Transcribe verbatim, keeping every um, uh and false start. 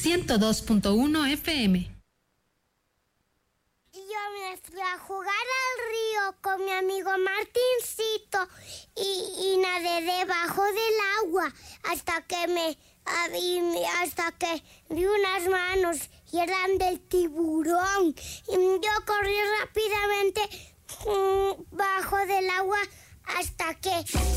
ciento dos punto uno F M. Yo me fui a jugar al río con mi amigo Martincito y, y nadé debajo del agua hasta que me hasta que vi unas manos y eran del tiburón. Y yo corrí rápidamente bajo del agua hasta que